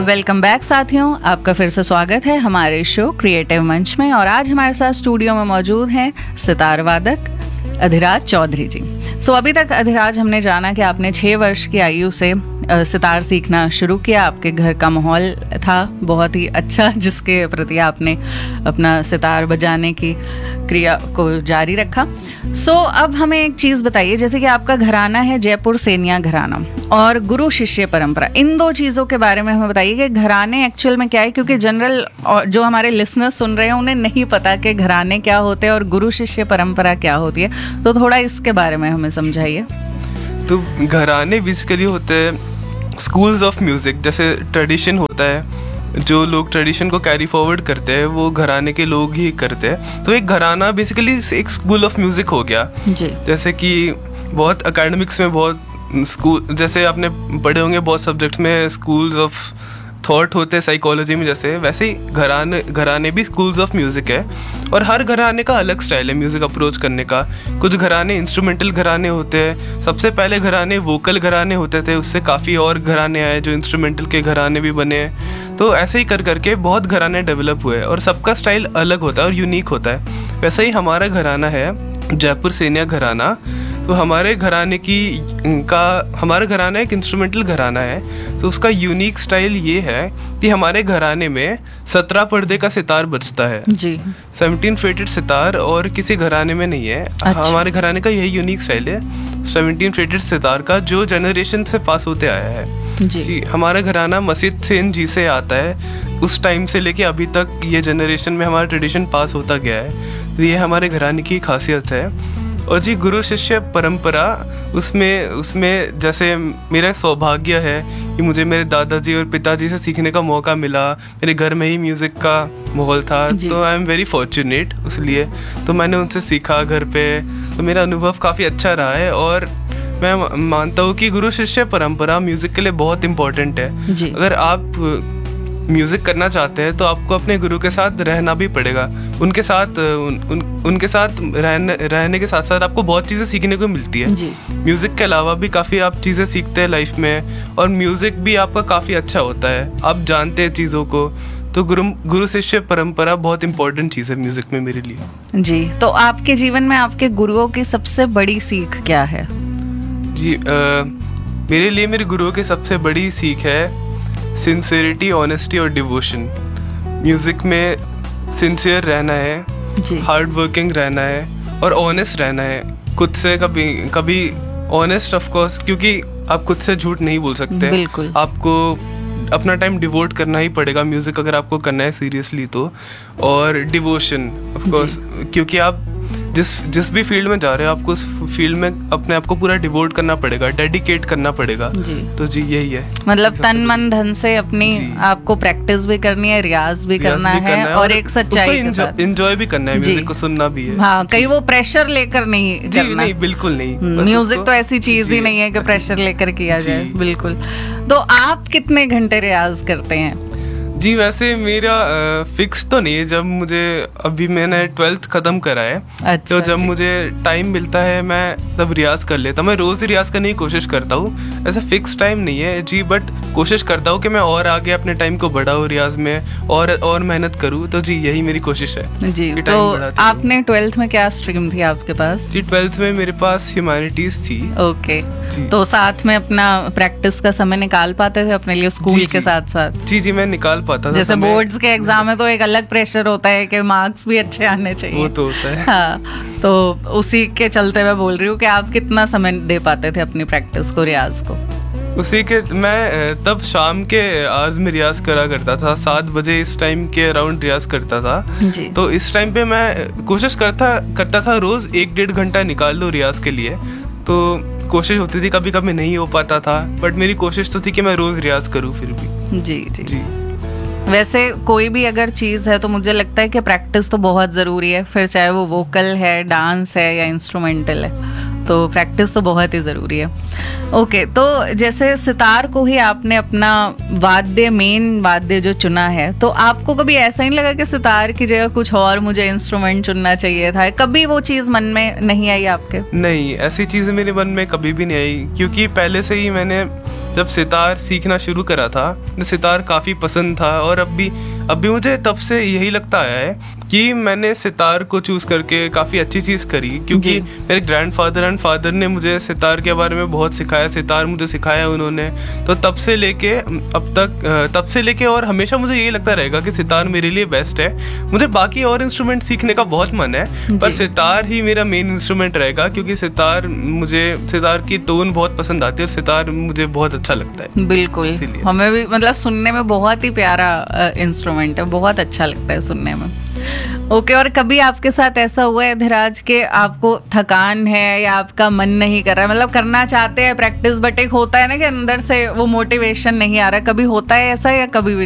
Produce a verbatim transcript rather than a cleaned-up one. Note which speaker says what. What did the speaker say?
Speaker 1: Welcome back साथियों, आपका फिर से स्वागत है हमारे शो क्रिएटिव मंच में। और आज हमारे साथ स्टूडियो में मौजूद हैं सितार वादक अधिराज चौधरी जी। सो so, अभी तक अधिराज हमने जाना कि आपने छः वर्ष की आयु से सितार सीखना शुरू किया। आपके घर का माहौल था बहुत ही अच्छा, जिसके प्रति आपने अपना सितार बजाने की क्रिया को जारी रखा। सो so, अब हमें एक चीज़ बताइए, जैसे कि आपका घराना है जयपुर सेनिया घराना और गुरु शिष्य परंपरा, इन दो चीज़ों के बारे में हमें बताइए कि घराने एक्चुअल में क्या है, क्योंकि जनरल जो हमारे लिसनर्स सुन रहे हैं उन्हें नहीं पता कि घराने क्या होते हैं और गुरु शिष्य परंपरा क्या होती है। तो थोड़ा इसके बारे में हमें समझाइए।
Speaker 2: तो घराने बेसिकली होते हैं स्कूल्स ऑफ म्यूज़िक। जैसे ट्रेडिशन होता है, जो लोग ट्रेडिशन को कैरी फॉरवर्ड करते हैं वो घराने के लोग ही करते हैं। तो एक घराना बेसिकली एक स्कूल ऑफ म्यूज़िक हो गया जी। जैसे कि बहुत एकेडमिक्स में बहुत स्कूल, जैसे आपने पढ़े होंगे बहुत सब्जेक्ट्स में स्कूल्स ऑफ थॉट होते हैं साइकोलॉजी में, जैसे वैसे ही घराने घराने भी स्कूल्स ऑफ म्यूज़िक है। और हर घराने का अलग स्टाइल है म्यूज़िक अप्रोच करने का। कुछ घराने इंस्ट्रूमेंटल घराने होते हैं, सबसे पहले घराने वोकल घराने होते थे, उससे काफ़ी और घराने आए जो इंस्ट्रूमेंटल के घराने भी बने हैं। तो ऐसे ही कर करके बहुत घराने डेवलप हुए और सबका स्टाइल अलग होता है और यूनिक होता है। वैसे ही हमारा घराना है जयपुर सेनिया घराना। तो हमारे घराने की का हमारा घराना एक इंस्ट्रूमेंटल घराना है। तो उसका यूनिक स्टाइल ये है कि हमारे घराने में सत्रह पर्दे का सितार बजता है जी। सेवनटीन फेटेड सितार और किसी घराने में नहीं है। अच्छा। हमारे घराने का यही यूनिक स्टाइल है सेवनटीन फेटेड सितार का, जो जनरेशन से पास होते आया है जी। जी हमारा घराना मसीद सेन जी से आता है। उस टाइम से लेके अभी तक ये जनरेशन में हमारा ट्रेडिशन पास होता गया है। तो ये हमारे घराने की खासियत है। और जी गुरु शिष्य परंपरा, उसमें उसमें जैसे मेरा सौभाग्य है कि मुझे मेरे दादाजी और पिताजी से सीखने का मौका मिला। मेरे घर में ही म्यूज़िक का माहौल था, तो आई एम वेरी फॉर्चुनेट उसलिए। तो मैंने उनसे सीखा घर पे, तो मेरा अनुभव काफ़ी अच्छा रहा है। और मैं मानता हूँ कि गुरु शिष्य परंपरा म्यूज़िक के लिए बहुत इम्पोर्टेंट है। अगर आप म्यूज़िक करना चाहते हैं तो आपको अपने गुरु के साथ रहना भी पड़ेगा। उनके साथ उन, उन, उनके साथ रहने रहने के साथ साथ आपको बहुत चीज़ें सीखने को मिलती है। म्यूज़िक के अलावा भी काफ़ी आप चीज़ें सीखते हैं लाइफ में, और म्यूज़िक भी आपका काफ़ी अच्छा होता है, आप जानते हैं चीज़ों को। तो गुरु गुरु शिष्य परंपरा बहुत इंपॉर्टेंट चीज़ है म्यूज़िक में मेरे लिए जी। तो आपके जीवन में आपके गुरुओं की सबसे बड़ी सीख क्या है जी? आ, मेरे लिए मेरे गुरुओं की सबसे बड़ी सीख है सिंसियरिटी, ऑनेस्टी और डिवोशन। म्यूज़िक में सिंसियर रहना है, हार्ड वर्किंग रहना है और ऑनेस्ट रहना है खुद से। कभी कभी ऑनेस्ट ऑफ कोर्स, क्योंकि आप खुद से झूठ नहीं बोल सकते। बिल्कुल। आपको अपना टाइम डिवोट करना ही पड़ेगा म्यूज़िक अगर आपको करना है सीरियसली तो। और डिवोशन ऑफ कोर्स, क्योंकि आप जिस जिस भी फील्ड में जा रहे हो आपको उस फील्ड में अपने आप को पूरा डिवोट करना पड़ेगा, डेडिकेट करना पड़ेगा जी। तो जी यही है, मतलब
Speaker 1: तन मन धन से अपनी आपको प्रैक्टिस भी करनी है, रियाज भी करना भी है, है और, और एक सच्चाई के साथ
Speaker 2: एंजॉय भी करना है, म्यूजिक को सुनना भी है।
Speaker 1: हाँ, कहीं वो प्रेशर लेकर नहीं करना।
Speaker 2: नहीं, बिल्कुल नहीं।
Speaker 1: म्यूजिक तो ऐसी चीज ही नहीं है कि प्रेशर लेकर किया जाए। बिल्कुल। तो आप कितने घंटे रियाज करते हैं?
Speaker 2: जी वैसे मेरा फिक्स तो नहीं है। जब मुझे, अभी मैंने ट्वेल्थ ख़त्म करा है। अच्छा, तो जब मुझे टाइम मिलता है मैं तब रियाज़ कर लेता हूँ। मैं रोज़ ही रियाज़ करने की कोशिश करता हूँ। ऐसा फिक्स टाइम नहीं है जी, बट कोशिश करता हूँ कि मैं और आगे अपने टाइम को बढ़ाऊँ रियाज़ में और और मेहनत करूँ। तो जी यही मेरी कोशिश है
Speaker 1: जी। तो आपने ट्वेल्थ में क्या स्ट्रीम थी आपके पास?
Speaker 2: जी ट्वेल्थ में मेरे पास ह्यूमैनिटीज़ थी।
Speaker 1: ओके। तो साथ में अपना प्रैक्टिस का समय निकाल पाते थे अपने लिए स्कूल के साथ साथ?
Speaker 2: जी जी मैं निकाल पाता था।
Speaker 1: जैसे बोर्ड्स के एग्जाम में तो एक अलग प्रेशर होता है कि मार्क्स भी अच्छे आने चाहिए।
Speaker 2: वो तो होता है।
Speaker 1: हाँ, तो उसी के चलते मैं बोल रही हूँ कि आप कितना समय दे पाते थे अपनी प्रैक्टिस को, रियाज को?
Speaker 2: उसी के मैं तब शाम के आज में रियाज करा करता था, सात बजे इस टाइम के अराउंड रियाज करता था जी। तो इस टाइम पे मैं कोशिश करता करता था रोज एक डेढ़ घंटा निकाल दो रियाज के लिए। तो कोशिश होती थी, कभी कभी नहीं हो पाता था, बट मेरी कोशिश तो थी कि मैं रोज रियाज करूँ फिर भी।
Speaker 1: जी जी, जी। वैसे कोई भी अगर चीज़ है तो मुझे लगता है कि प्रैक्टिस तो बहुत ज़रूरी है, फिर चाहे वो वोकल है, डांस है या इंस्ट्रूमेंटल है, तो प्रैक्टिस तो बहुत ही ज़रूरी है। ओके, तो जैसे सितार को ही आपने अपना वाद्य, मेन वाद्य जो चुना है, तो आपको कभी ऐसा नहीं लगा कि सितार की जगह कुछ और मुझे इंस्ट्रूमेंट चुनना चाहिए था? कभी वो चीज़ मन में नहीं आई आपके?
Speaker 2: नहीं, ऐसी चीज़ मेरे मन में कभी भी नहीं आई, क्योंकि पहले से ही मैंने जब सितार सीखना शुरू करा था तो सितार काफ़ी पसंद था, और अब भी अब भी मुझे तब से यही लगता आया है कि मैंने सितार को चूज़ करके काफ़ी अच्छी चीज़ करी, क्योंकि मेरे ग्रैंडफादर एंड फादर ने मुझे सितार के बारे में बहुत सिखाया, सितार मुझे सिखाया उन्होंने। तो तब से लेके अब तक तब से लेके और हमेशा मुझे यही लगता रहेगा कि सितार मेरे लिए बेस्ट है। मुझे बाकी और इंस्ट्रूमेंट सीखने का बहुत मन है, पर सितार ही मेरा मेन इंस्ट्रूमेंट रहेगा, क्योंकि सितार मुझे सितार की टोन बहुत पसंद आती है और सितार मुझे बहुत अच्छा लगता है।
Speaker 1: बिल्कुल, हमें भी मतलब सुनने में बहुत ही प्यारा इंस्ट्रूमेंट है, बहुत अच्छा लगता है सुनने में। ओके, और कभी आपके साथ ऐसा हुआ है धीराज के आपको थकान है या आपका मन नहीं कर रहा है, मतलब करना चाहते हैं प्रैक्टिस, बट एक होता है ना कि अंदर से वो मोटिवेशन नहीं आ रहा, कभी होता है ऐसा या कभी भी